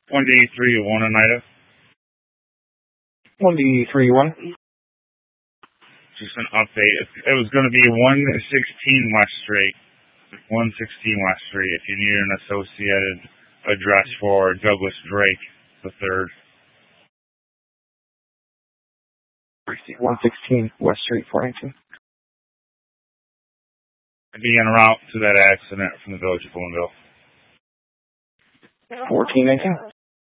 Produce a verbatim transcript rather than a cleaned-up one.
one D three one Oneida. one D three one. Just an update. It was going to be one sixteen West Street. one sixteen West Street if you need an associated address for Douglas Drake the third. one sixteen West Street, Farmington. I'd be en route to that accident from the village of Boonville. fourteen nineteen.